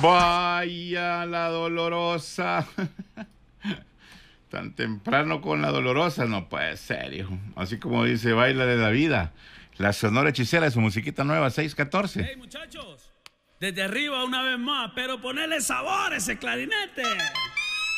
Vaya la dolorosa. Tan temprano con la dolorosa, no puede ser, hijo. Así como dice, baila de la vida. La Sonora Hechicera de su musiquita nueva, 614. Hey, muchachos, desde arriba una vez más, pero ponele sabor a ese clarinete.